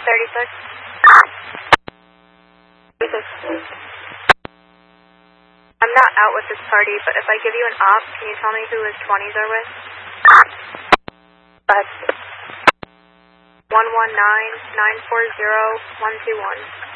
36. 36. I'm not out with this party, but if I give you an op, can you tell me who his 20s are with? 119-940-121.